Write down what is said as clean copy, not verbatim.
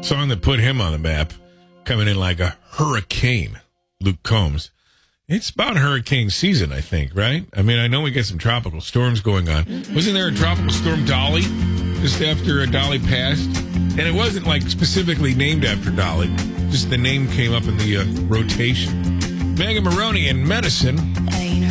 Song that put him on the map, coming in like a hurricane. Luke Combs. It's about hurricane season, I think, right? I mean, I know we get some tropical storms going on. Wasn't there a tropical storm Dolly just after Dolly passed? And it wasn't like specifically named after Dolly. Just the name came up in the rotation. Megan Maroney and Medicine.